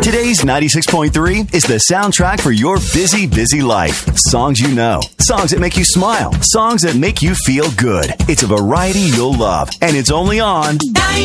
Today's 96.3 is the soundtrack for your busy, busy life. Songs you know, songs that make you smile, songs that make you feel good. It's a variety you'll love, and it's only on